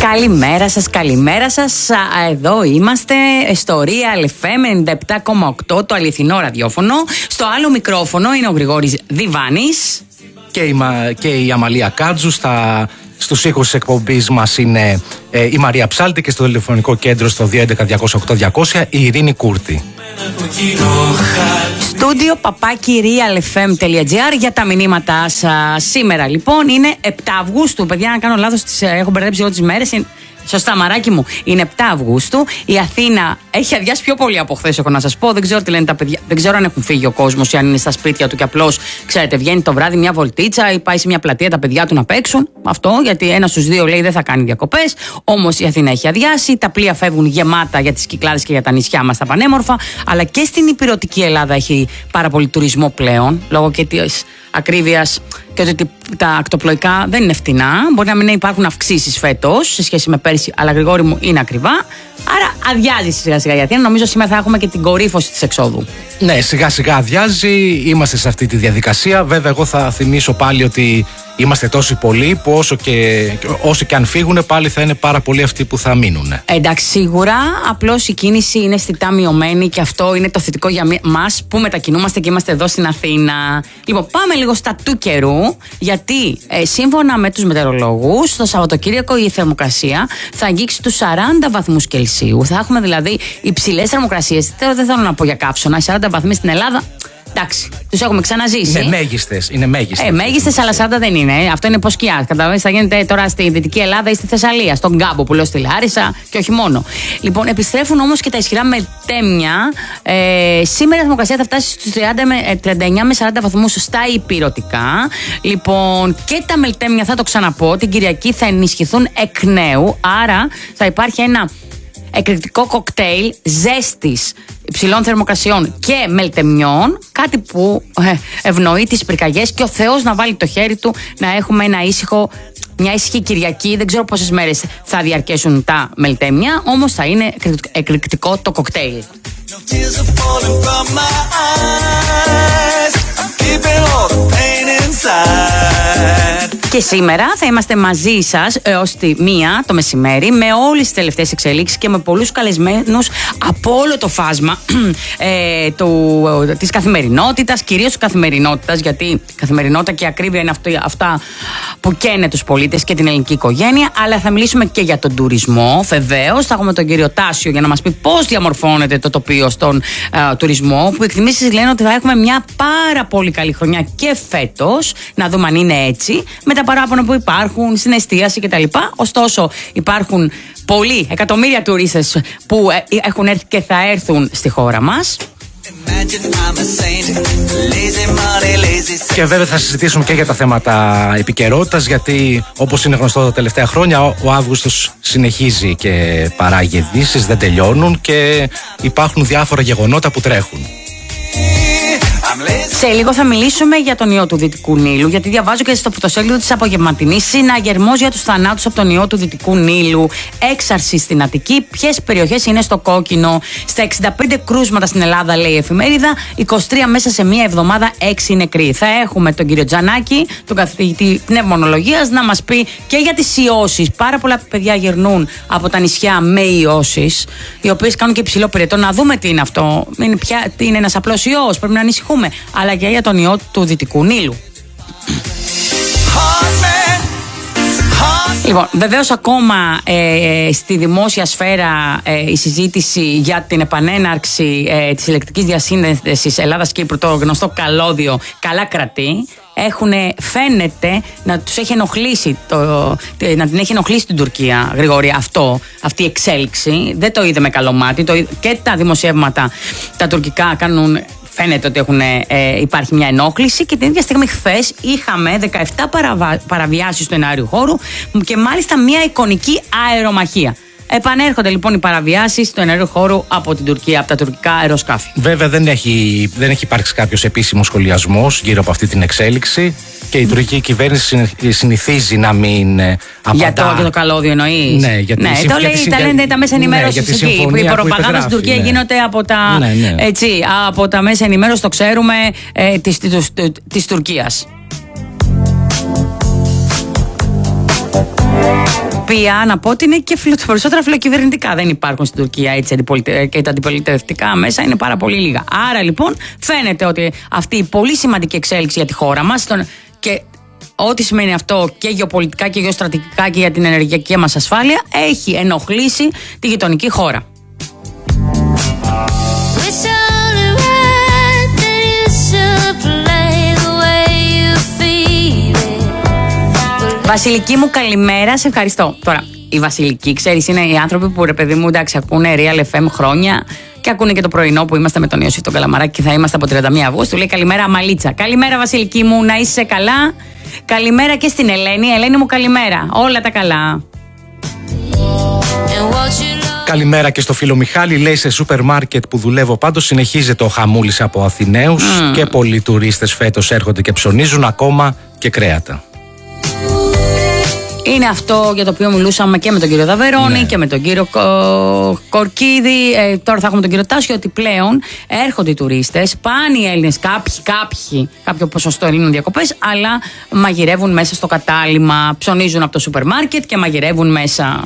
Καλημέρα σας. Εδώ είμαστε στο Real FM 97,8, το αληθινό ραδιόφωνο. Στο άλλο μικρόφωνο είναι ο Γρηγόρης Διβάνης. Και η Αμαλία Κάτζου. Στους ήχους της εκπομπής μας είναι η Μαρία Ψάλτη και στο τηλεφωνικό κέντρο στο 211-208-200 η Ειρήνη Κούρτη. Στούντιο παπάκι realfm.gr για τα μηνύματά σας. Σήμερα λοιπόν είναι 7 Αυγούστου. Παιδιά, αν κάνω λάθος, έχω μπερδέψει εγώ τις μέρες. Σωστά, μαράκι μου. Είναι 7 Αυγούστου. Η Αθήνα έχει αδειάσει πιο πολύ από χθες, έχω να σας πω. Δεν ξέρω τι λένε τα παιδιά. Δεν ξέρω αν έχουν φύγει ο κόσμος ή αν είναι στα σπίτια του και απλώς, ξέρετε, βγαίνει το βράδυ μια βολτίτσα ή πάει σε μια πλατεία τα παιδιά του να παίξουν. Αυτό, γιατί ένας στους δύο λέει δεν θα κάνει διακοπές. Όμως η Αθήνα έχει αδειάσει. Τα πλοία φεύγουν γεμάτα για τις Κυκλάδες και για τα νησιά μας τα πανέμορφα. Αλλά και στην υπηρετική Ελλάδα έχει πάρα πολύ τουρισμό πλέον, λόγω και της ακρίβειας και ότι τα ακτοπλοϊκά δεν είναι φτηνά. Μπορεί να μην υπάρχουν αυξήσεις φέτος σε σχέση με πέρσι, αλλά Γρηγόρη μου είναι ακριβά. Άρα αδειάζει σιγά σιγά η Αθήνα. Νομίζω σήμερα θα έχουμε και την κορύφωση της εξόδου. Ναι, σιγά σιγά αδειάζει. Είμαστε σε αυτή τη διαδικασία. Βέβαια, εγώ θα θυμίσω πάλι ότι είμαστε τόσοι πολλοί που όσο και αν φύγουν, πάλι θα είναι πάρα πολλοί αυτοί που θα μείνουν. Εντάξει, σίγουρα. Απλώς η κίνηση είναι αισθητά μειωμένη και αυτό είναι το θετικό για μας που μετακινούμαστε και είμαστε εδώ στην Αθήνα. Λοιπόν, πάμε λίγο στα του καιρού, γιατί σύμφωνα με τους μετεωρολόγους, το Σαββατοκύριακο η θερμοκρασία θα αγγίξει τους 40 βαθμούς Κελσίου. Θα έχουμε δηλαδή υψηλές θερμοκρασίες. Δεν θέλω να πω για καύσωνα. 40 βαθμοί στην Ελλάδα. Εντάξει, τους έχουμε ξαναζήσει. Είναι μέγιστες. Μέγιστες, αλλά 40 δεν είναι. Αυτό είναι υποσκιά. Καταλαβαίνεις, θα γίνεται τώρα στη Δυτική Ελλάδα ή στη Θεσσαλία, στον Γκάμπο που λέω στη Λάρισα και όχι μόνο. Λοιπόν, επιστρέφουν όμως και τα ισχυρά μελτέμια. Σήμερα η θερμοκρασία θα φτάσει στους 39 με 40 βαθμούς στα υπηρετικά. Λοιπόν, και τα μελτέμια, θα το ξαναπώ, την Κυριακή θα ενισχυθούν εκ νέου. Άρα θα υπάρχει ένα εκρηκτικό κοκτέιλ ζέστης, υψηλών θερμοκρασιών και μελτεμιών, κάτι που ευνοεί τις πυρκαγιές και ο Θεός να βάλει το χέρι του να έχουμε μια ήσυχη Κυριακή. Δεν ξέρω πόσες μέρες θα διαρκέσουν τα μελτέμια, όμως θα είναι εκρηκτικό το κοκτέιλ. Και σήμερα θα είμαστε μαζί σας έως τη 1 το μεσημέρι με όλες τις τελευταίες εξελίξεις και με πολλούς καλεσμένους από όλο το φάσμα της καθημερινότητας, κυρίως της καθημερινότητας, γιατί η καθημερινότητα και η ακρίβεια είναι αυτά που καίνε τους πολίτες και την ελληνική οικογένεια. Αλλά θα μιλήσουμε και για τον τουρισμό, βεβαίως. Θα έχουμε τον κύριο Τάσιο για να μας πει πώς διαμορφώνεται το τοπίο στον τουρισμό, που εκτιμήσεις λένε ότι θα έχουμε μια πάρα πολύ καλή χρονιά και φέτος, να δούμε αν είναι έτσι, με τα παράπονα που υπάρχουν στην εστίαση κτλ. Ωστόσο, υπάρχουν πολλοί εκατομμύρια τουρίστες που έχουν έρθει και θα έρθουν στη χώρα μας. Και βέβαια θα συζητήσουμε και για τα θέματα επικαιρότητας, γιατί όπως είναι γνωστό τα τελευταία χρόνια ο Αύγουστος συνεχίζει και παράγει ειδήσεις, δεν τελειώνουν και υπάρχουν διάφορα γεγονότα που τρέχουν. Σε λίγο θα μιλήσουμε για τον ιό του Δυτικού Νείλου, γιατί διαβάζω και στο πρωτοσέλιδο της Απογευματινής: συναγερμός για τους θανάτους από τον ιό του Δυτικού Νείλου, έξαρση στην Αττική, ποιες περιοχές είναι στο κόκκινο. Στα 65 κρούσματα στην Ελλάδα, λέει η εφημερίδα, 23 μέσα σε μία εβδομάδα, 6 νεκροί. Θα έχουμε τον κύριο Τζανάκη, τον καθηγητή πνευμονολογίας, να μας πει και για τις ιώσεις. Πάρα πολλά παιδιά γυρνούν από τα νησιά με ιώσεις, οι οποίες κάνουν και υψηλό πυρετό. Να δούμε τι είναι αυτό. Είναι ένας απλός ιός, πρέπει να ανησυχούμε. Αλλά και για τον ιό του Δυτικού Νείλου. Λοιπόν, βεβαίως ακόμα στη δημόσια σφαίρα η συζήτηση για την επανέναρξη της ηλεκτρικής διασύνδεσης Ελλάδας-Κύπρου, το γνωστό καλώδιο, καλά κρατεί. Φαίνεται να τους έχει ενοχλήσει να την έχει ενοχλήσει την Τουρκία, Γρηγόρη, αυτή η εξέλιξη. Δεν το είδε με καλό μάτι. Και τα δημοσιεύματα τα τουρκικά κάνουν. Φαίνεται ότι υπάρχει μια ενόχληση και την ίδια στιγμή χθες είχαμε 17 παραβιάσεις του εναέριου χώρου και μάλιστα μια εικονική αερομαχία. Επανέρχονται λοιπόν οι παραβιάσεις του εναέριου χώρου από την Τουρκία, από τα τουρκικά αεροσκάφη. Βέβαια δεν έχει υπάρξει κάποιος επίσημος σχολιασμός γύρω από αυτή την εξέλιξη και η τουρκική κυβέρνηση συνηθίζει να μην απαντά. Για το καλώδιο εννοείς? Ναι, γιατί τα λένε τα μέσα ενημέρωσης εκεί. Η προπαγάνδα στην Τουρκία γίνεται από τα μέσα ενημέρωσης, το ξέρουμε, της Τουρκίας. οποία να πω ότι είναι και περισσότερα φιλοκυβερνητικά. Δεν υπάρχουν στην Τουρκία έτσι και τα αντιπολιτευτικά μέσα είναι πάρα πολύ λίγα. Άρα λοιπόν φαίνεται ότι αυτή η πολύ σημαντική εξέλιξη για τη χώρα μας και ό,τι σημαίνει αυτό και γεωπολιτικά και γεωστρατηγικά και για την ενεργειακή μας ασφάλεια έχει ενοχλήσει τη γειτονική χώρα. Βασιλική μου, καλημέρα, σε ευχαριστώ. Τώρα, η Βασιλική, ξέρεις, είναι οι άνθρωποι που, ρε παιδί μου, εντάξει, ακούνε Real FM χρόνια και ακούνε και το πρωινό που είμαστε με τον Ιωσήφ τον Καλαμαράκη και θα είμαστε από 31 Αυγούστου. Λέει καλημέρα, Αμαλίτσα. Καλημέρα, Βασιλική μου, να είσαι καλά. Καλημέρα και στην Ελένη. Ελένη μου, καλημέρα. Όλα τα καλά. Καλημέρα και στο φίλο Μιχάλη. Λέει σε σούπερ μάρκετ που δουλεύω πάντως συνεχίζεται ο χαμούλης από Αθηναίους και πολλοί τουρίστες φέτος έρχονται και ψωνίζουν ακόμα και κρέατα. Είναι αυτό για το οποίο μιλούσαμε και με τον κύριο Δαβερόνη και με τον κύριο Κορκίδη. Τώρα θα έχουμε τον κύριο Τάσιο, ότι πλέον έρχονται οι τουρίστες, πάνε οι Έλληνες, κάποιο ποσοστό Ελλήνων διακοπές, αλλά μαγειρεύουν μέσα στο κατάλημα, ψωνίζουν από το σούπερ μάρκετ και μαγειρεύουν μέσα.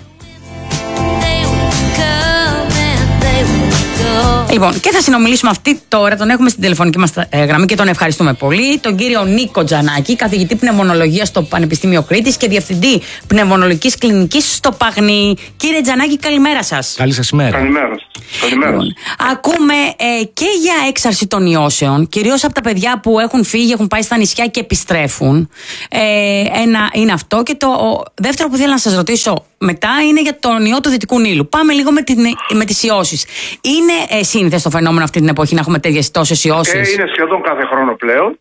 Λοιπόν, και θα συνομιλήσουμε αυτή τώρα, τον έχουμε στην τηλεφωνική μας γραμμή και τον ευχαριστούμε πολύ, τον κύριο Νίκο Τζανάκη, καθηγητή πνευμονολογίας στο Πανεπιστήμιο Κρήτης και διευθυντή πνευμονολογικής κλινικής στο Παγνί. Κύριε Τζανάκη, καλημέρα σας. Καλή σας ημέρα. Καλημέρα. Λοιπόν, ακούμε και για έξαρση των ιώσεων, κυρίως από τα παιδιά που έχουν φύγει, έχουν πάει στα νησιά και επιστρέφουν. Ένα είναι αυτό. Και το δεύτερο που θέλω να σας ρωτήσω μετά είναι για τον ιό του Δυτικού Νείλου. Πάμε λίγο με τις ιώσεις. Είναι σύνηθες το φαινόμενο αυτή την εποχή να έχουμε τόσες ιώσεις? Είναι σχεδόν κάθε χρόνο πλέον.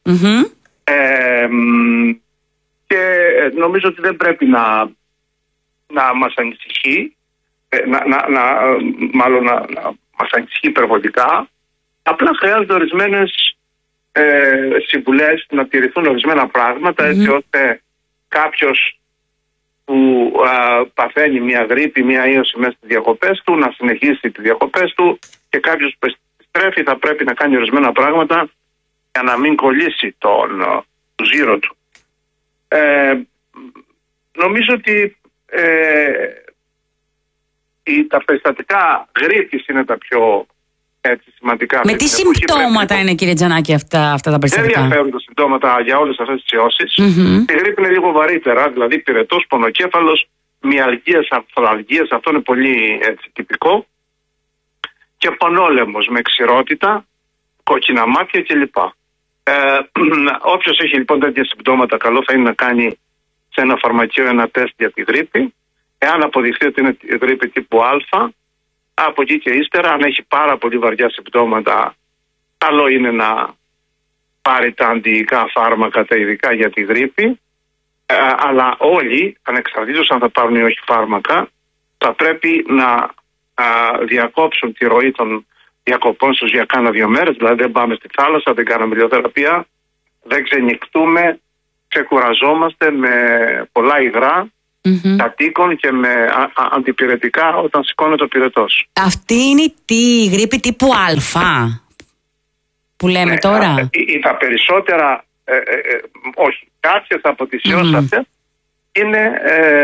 Και νομίζω ότι δεν πρέπει να μας ανησυχεί. Μάλλον να μας ανησυχεί υπερβολικά. Απλά χρειάζονται ορισμένες συμβουλές, να τηρηθούν ορισμένα πράγματα, έτσι ώστε κάποιος που παθαίνει μια γρίπη, μια ίωση μέσα στις διακοπές του, να συνεχίσει τις διακοπές του, και κάποιος που επιστρέφει θα πρέπει να κάνει ορισμένα πράγματα για να μην κολλήσει το ζύρο του. Νομίζω ότι τα περιστατικά γρίπης είναι τα πιο σημαντικά. Με τι συμπτώματα είναι, κύριε Τζανάκη, αυτά τα περιστατικά? Δεν διαφέρουν τα συμπτώματα για όλες αυτές τις ιώσεις. Η γρίπη είναι λίγο βαρύτερα, δηλαδή πυρετός, πονοκέφαλος, μυαλγίες, αρθραλγίες, αυτό είναι πολύ τυπικό. Και πονόλεμος με ξηρότητα, κόκκινα μάτια κλπ. Όποιος έχει λοιπόν τέτοια συμπτώματα, καλό θα είναι να κάνει σε ένα φαρμακείο ένα τεστ για τη γρίπη. Εάν αποδειχθεί ότι είναι γρίπη τύπου Α, από εκεί και ύστερα, αν έχει πάρα πολύ βαριά συμπτώματα, καλό είναι να πάρει τα αντιϊκά φάρμακα, τα ειδικά για τη γρίπη. Αλλά όλοι, ανεξαρτήτως αν θα πάρουν ή όχι φάρμακα, θα πρέπει να διακόψουν τη ροή των διακοπών στους για κάνα 2 μέρες. Δηλαδή δεν πάμε στη θάλασσα, δεν κάναμε ηλιοθεραπεία, δεν ξενυχτούμε, ξεκουραζόμαστε με πολλά υγρά, κατοίκων και με αντιπυρετικά όταν σηκώνεται ο πυρετός. Αυτή είναι τη γρίπη τύπου Α που λέμε τώρα? Τα περισσότερα, όχι, κάποιες από τις ιώσεις αυτές είναι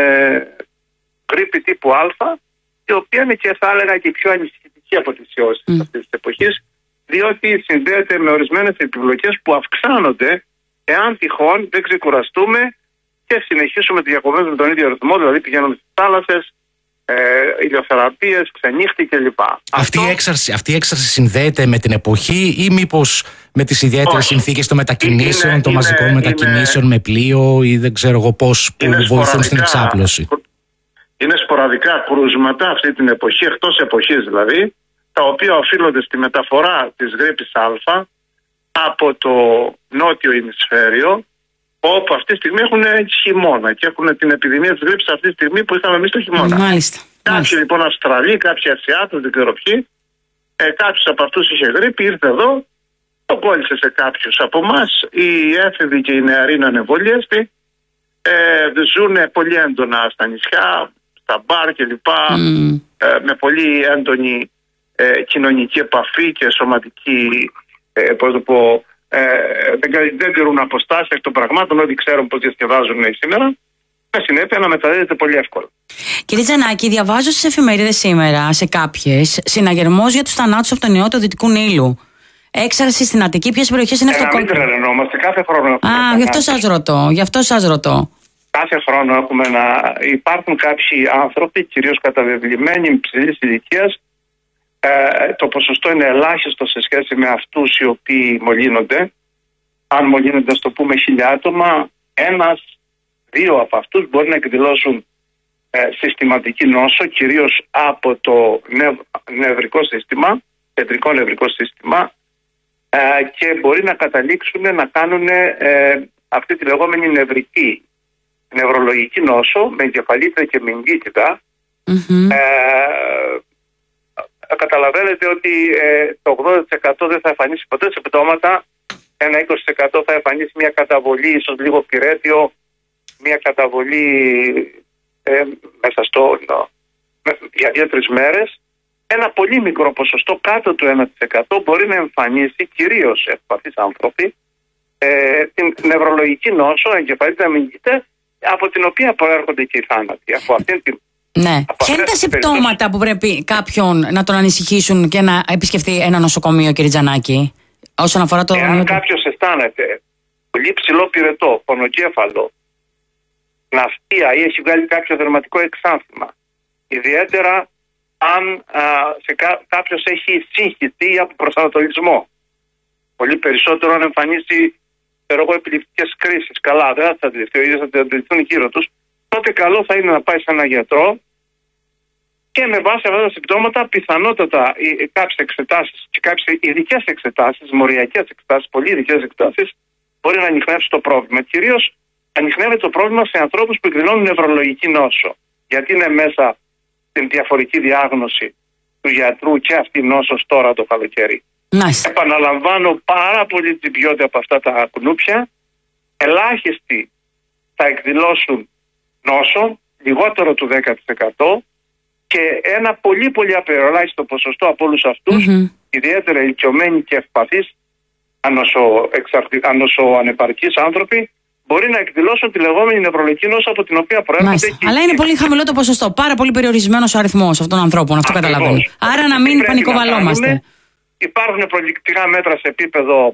γρίπη τύπου Α, η οποία είναι, και θα έλεγα, και πιο ανησυχητική από τις ιώσεις αυτής της εποχής, διότι συνδέεται με ορισμένες επιπλοκές που αυξάνονται εάν τυχόν δεν ξεκουραστούμε και συνεχίσουμε τις διακοπές με τον ίδιο ρυθμό, δηλαδή πηγαίνουμε στις θάλασσες, ηλιοθεραπείες, ξενύχτη κλπ. Αυτή η έξαρση συνδέεται με την εποχή ή μήπως με τις ιδιαίτερες συνθήκες των μετακινήσεων, των μαζικών μετακινήσεων με πλοίο ή δεν ξέρω εγώ πώς, που βοηθούν στην εξάπλωση? Είναι σποραδικά κρούσματα αυτή την εποχή, εκτός εποχής δηλαδή, τα οποία οφείλονται στη μεταφορά της γρίπης Α από το νότιο ημισφαίριο, όπου αυτή τη στιγμή έχουν χειμώνα και έχουν την επιδημία της γρίπης αυτή τη στιγμή που είχαμε εμείς το χειμώνα. Μάλιστα. Κάποιοι λοιπόν Αυστραλοί, κάποιοι Ασιάτες, δεν ξέρω ποιοι, κάποιος από αυτούς είχε γρίπη, ήρθε εδώ, το κόλλησε σε κάποιους από εμάς. Οι έφηβοι και οι νεαροί είναι ανεμβολίαστοι, ζουν πολύ έντονα στα νησιά, στα μπαρ κλπ. Με πολύ έντονη κοινωνική επαφή και σωματική, πώς το πω, δεν τηρούν αποστάσεις εκ των πραγμάτων, ότι ξέρουν πώς διασκεδάζουν σήμερα. με συνέπεια να μεταδίδεται πολύ εύκολα. Κύριε Τζανάκη, διαβάζω στις εφημερίδες σήμερα, σε κάποιες, συναγερμός για τους θανάτους από τον ιό του Δυτικού Νείλου. Έξαρση στην Αττική, ποιες περιοχές είναι αυτό? Μην τρελαινόμαστε, κάθε χρόνο. Γι' αυτό σας ρωτώ. Κάθε χρόνο υπάρχουν κάποιοι άνθρωποι, κυρίως καταβεβλημένοι υψηλής ηλικίας. Το ποσοστό είναι ελάχιστο σε σχέση με αυτούς οι οποίοι μολύνονται. Αν μολύνονται, ας το πούμε, 1.000 άτομα, 1-2 από αυτούς μπορεί να εκδηλώσουν συστηματική νόσο, κυρίως από το νευρικό σύστημα, κεντρικό νευρικό σύστημα, και μπορεί να καταλήξουν να κάνουν αυτή τη λεγόμενη νευρολογική νόσο με εγκεφαλίτιδα και μενγκίτιδα. Καταλαβαίνετε ότι το 80% δεν θα εμφανίσει ποτέ συμπτώματα, ένα 20% θα εμφανίσει μια καταβολή, ίσως λίγο πυρέτιο, μια καταβολή μέσα για 2-3 μέρες. Ένα πολύ μικρό ποσοστό, κάτω του 1%, μπορεί να εμφανίσει, κυρίως ευπαθείς άνθρωποι, την νευρολογική νόσο, εγκεφαλίτιδα μενγκίτιδα, από την οποία προέρχονται και οι θάνατοι. Ναι. Ποια είναι τα συμπτώματα που πρέπει κάποιον να τον ανησυχήσουν και να επισκεφτεί ένα νοσοκομείο, κύριε Τζανάκη, όσον αφορά το... Εάν κάποιος αισθάνεται πολύ ψηλό πυρετό, πονοκέφαλο, ναυτία ή έχει βγάλει κάποιο δερματικό εξάνθημα, ιδιαίτερα αν κάποιος έχει σύγχυση ή αποπροσανατολισμό, πολύ περισσότερο αν εμφανίσει επιληπτικές κρίσεις, καλά, δεν θα αντιληφθεί, ο ίδιος θα αντιληφθούν γύρω τους, τότε καλό θα είναι να πάει σε έναν γιατρό και με βάση αυτά τα συμπτώματα πιθανότατα κάποιες εξετάσεις και κάποιες ειδικές εξετάσεις, μοριακές εξετάσεις, πολύ ειδικές εξετάσεις, μπορεί να ανιχνεύσει το πρόβλημα. Κυρίως ανιχνεύεται το πρόβλημα σε ανθρώπους που εκδηλώνουν νευρολογική νόσο. Γιατί είναι μέσα στην διαφορική διάγνωση του γιατρού και αυτή η νόσος τώρα το καλοκαίρι. Επαναλαμβάνω, πάρα πολύ τσιμπιόνται από αυτά τα κουνούπια. Ελάχιστοι θα εκδηλώσουν νόσο, λιγότερο του 10%, και ένα πολύ πολύ απεριόριστο ποσοστό από όλους αυτούς, ιδιαίτερα ηλικιωμένοι και ευπαθείς ανεπαρκείς άνθρωποι, μπορεί να εκδηλώσουν τη λεγόμενη νευρολογική νόσο από την οποία προέρχονται. Αλλά είναι πολύ χαμηλό το ποσοστό, πάρα πολύ περιορισμένος ο αριθμός αυτών των ανθρώπων, αυτό καταλαβαίνω. Άρα να μην πανικοβαλόμαστε. Υπάρχουν προληπτικά μέτρα σε επίπεδο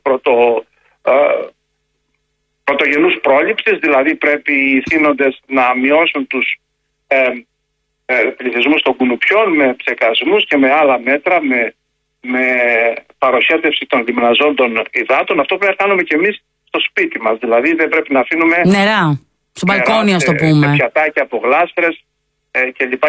πρωτογενούς πρόληψης, δηλαδή πρέπει οι θύνοντες να μειώσουν τους πληθυσμούς των κουνουπιών με ψεκασμούς και με άλλα μέτρα, με παροχέτευση των λιμναζόντων υδάτων. Αυτό πρέπει να κάνουμε και εμείς στο σπίτι μας, δηλαδή δεν πρέπει να αφήνουμε νερά, στο μπαλκόνι, ας το πούμε, σε πιατάκια από γλάστρες κλπ.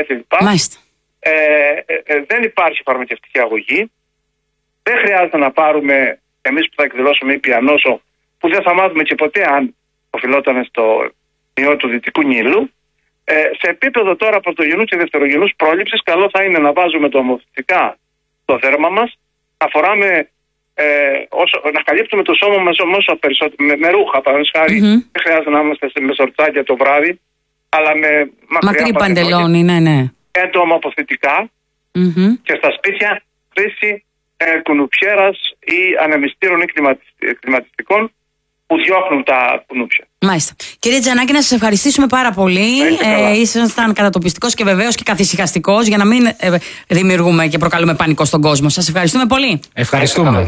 Δεν υπάρχει φαρμακευτική αγωγή. Δεν χρειάζεται να πάρουμε εμείς που θα εκδηλώσουμε ήπια νόσο, που δεν θα μάθουμε και ποτέ αν οφειλόταν στο ιό του Δυτικού Νείλου. Σε επίπεδο τώρα πρωτογενούς και δευτερογενούς πρόληψης, καλό θα είναι να βάζουμε τομοθετικά στο δέρμα μας, να φοράμε, να καλύπτουμε το σώμα μας όσο περισσότερο, με ρούχα, παραδείγματος χάρη. Δεν χρειάζεται να είμαστε με σορτσάκια το βράδυ, αλλά με μακρύ παντελόνι, ναι. Έντομα αποθητικά, και στα σπίτια χρήση κουνουπιέρας ή ανεμιστήρων ή κλιματιστικών που διώχνουν τα κουνούπια. Μάλιστα. Κύριε Τζανάκη, να σας ευχαριστήσουμε πάρα πολύ. Ήσασταν κατατοπιστικός και βεβαίως και καθησυχαστικός, για να μην δημιουργούμε και προκαλούμε πανικό στον κόσμο. Σας ευχαριστούμε πολύ. Ευχαριστούμε.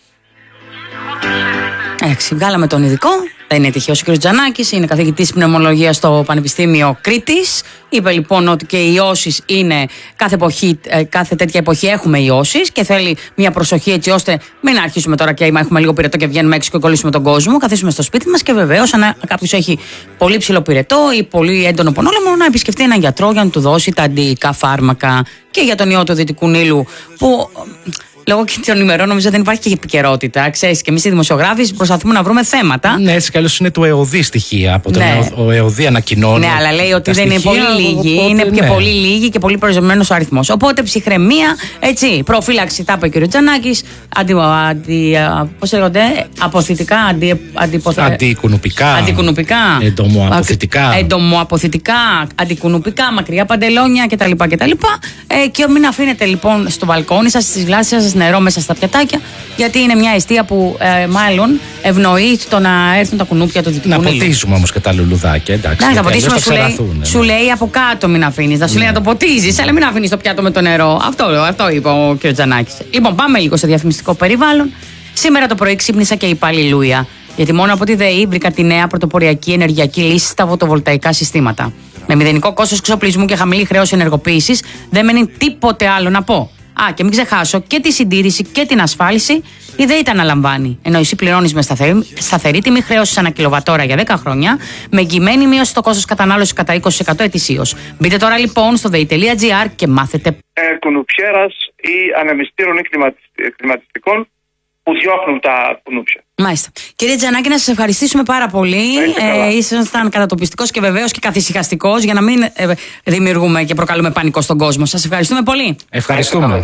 Βγάλαμε τον ειδικό. Δεν είναι τυχαίος ο κ. Τζανάκης, είναι καθηγητής πνευμολογίας στο Πανεπιστήμιο Κρήτης. Είπε λοιπόν ότι και οι ιώσεις είναι κάθε τέτοια εποχή έχουμε ιώσεις και θέλει μια προσοχή, έτσι ώστε μην αρχίσουμε τώρα και έχουμε λίγο πυρετό και βγαίνουμε έξω και κολλήσουμε τον κόσμο. Καθίσουμε στο σπίτι μας και βεβαίως, αν κάποιος έχει πολύ ψηλό πυρετό ή πολύ έντονο πονόλεμο, να επισκεφτεί έναν γιατρό για να του δώσει τα αντιϊκά φάρμακα. Και για τον ιό του Δυτικού Νείλου, που λόγω και των ημερών νομίζω δεν υπάρχει και επικαιρότητα. Ξέρεις, και εμείς οι δημοσιογράφοι προσπαθούμε να βρούμε θέματα. Ναι, έτσι κι αλλιώς είναι του ΕΟΔΗ στοιχεία. Από τον ΕΟΔΗ ανακοινώνει. Ναι, αλλά λέει ότι δεν είναι πολύ λίγοι. Οπότε, είναι και πολύ λίγοι και πολύ περιορισμένος ο αριθμός. Οπότε ψυχραιμία, έτσι, προφύλαξη, τα είπε ο κ. Τζανάκης. Πώς λέγονται, αποθητικά, αντικουνουπικά. Εντομοαποθητικά, αντικουνουπικά, μακριά παντελόνια κτλ. Και μην αφήνετε λοιπόν στο μπαλκόνι σας, στις γλάστρες σας νερό μέσα στα πιατάκια, γιατί είναι μια αιστεία που μάλλον ευνοεί το να έρθουν τα κουνούπια του δυτικού Να Νείλου. ποτίζουμε όμως και τα λουλουδάκια, εντάξει. Να ποτίσουμε, σου λέει από κάτω μην αφήνεις. Θα σου λέει να το ποτίζεις, αλλά μην αφήνεις το πιάτο με το νερό. Αυτό είπε ο κ. Τζανάκης. Λοιπόν, πάμε λίγο σε διαφημιστικό περιβάλλον. Σήμερα το πρωί ξύπνησα και είπα αλληλούια. Γιατί μόνο από τη ΔΕΗ βρήκα τη νέα πρωτοποριακή ενεργειακή λύση στα φωτοβολταϊκά συστήματα. Με μηδενικό κόστος εξοπλισμού και χαμηλή χρέωση ενεργοποίησης, δεν μένει τίποτε άλλο να πω. Και μην ξεχάσω και τη συντήρηση και την ασφάλιση, η ΔΕΗ τα αναλαμβάνει. Ενώ εσύ πληρώνεις με σταθερή τιμή χρέωσης ανά κιλοβατόρα για 10 χρόνια, με εγγυημένη μείωση στο κόστος κατανάλωσης κατά 20% ετησίως. Μπείτε τώρα λοιπόν στο dei.gr και μάθετε. Κουνουπιέρας ή ανεμιστήρων ή κλιματιστικών που διώχνουν τα κουνούπια. Μάλιστα. Κύριε Τζανάκη, να σας ευχαριστήσουμε πάρα πολύ. Ήσασταν κατατοπιστικός και βεβαίως και καθησυχαστικός για να μην δημιουργούμε και προκαλούμε πανικό στον κόσμο. Σας ευχαριστούμε πολύ. Ευχαριστούμε.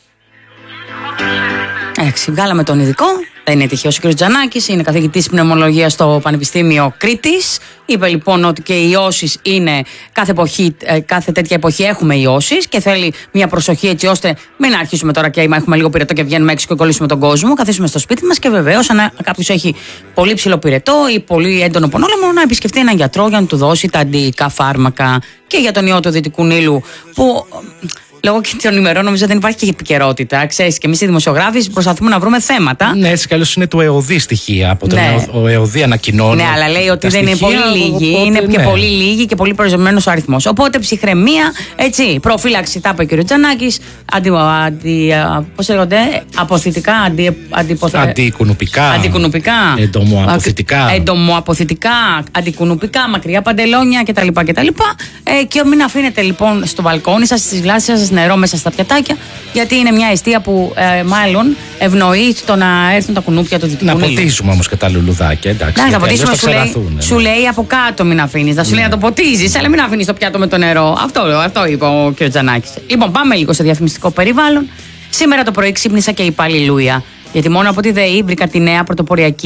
Εντάξει, βγάλαμε τον ειδικό. Δεν είναι τυχαίος ο κ. Τζανάκης, είναι καθηγητής πνευμολογίας στο Πανεπιστήμιο Κρήτης. Είπε λοιπόν ότι και οι ιώσεις είναι κάθε τέτοια εποχή έχουμε ιώσεις και θέλει μια προσοχή έτσι ώστε μην αρχίσουμε τώρα και έχουμε λίγο πυρετό και βγαίνουμε έξω και κολλήσουμε τον κόσμο. Καθίσουμε στο σπίτι μας και βεβαίως αν κάποιος έχει πολύ ψηλό πυρετό ή πολύ έντονο πονόλεμο να επισκεφτεί έναν γιατρό για να του δώσει τα αντιϊκά φάρμακα. Και για τον ιό του Δυτικού Νείλου που. Λόγω και των ημερών νομίζω δεν υπάρχει και επικαιρότητα. Ξέρεις, και εμείς οι δημοσιογράφοι προσπαθούμε να βρούμε θέματα. Ναι, έτσι κι αλλιώς είναι του ΕΟΔΗ στοιχεία. Από τον ΕΟΔΗ ανακοινώνει. Ναι, αλλά λέει ότι δεν είναι πολύ λίγοι. Είναι και πολύ λίγοι και πολύ περιορισμένος ο αριθμός. Οπότε ψυχραιμία, έτσι, προφύλαξη, τα είπε ο κ. Τζανάκης. Πώς λέγονται, αποθητικά, αντικουνουπικά. Εντομοαποθητικά, αντικουνουπικά, μακριά παντελόνια κτλ. Και μην αφήνετε λοιπόν στο μπαλκόνι σας, στις γλάσσες σας νερό μέσα στα πιατάκια, γιατί είναι μια αιστεία που μάλλον ευνοεί το να έρθουν τα κουνούπια του δυτικού Νείλου. Να ποτίζουμε όμως και τα λουλουδάκια, εντάξει. Να ποτίσουμε, σου λέει από κάτω μην αφήνεις. Θα σου λέει να το ποτίζεις, αλλά μην αφήνεις το πιάτο με το νερό. Αυτό είπε ο κ. Τζανάκης. Λοιπόν, πάμε λίγο σε διαφημιστικό περιβάλλον. Σήμερα το πρωί ξύπνησα και είπα αλληλούια. Γιατί μόνο από τη ΔΕΗ βρήκα τη νέα πρωτοποριακή